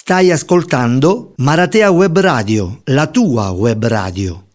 Stai ascoltando Maratea Web Radio, la tua web radio.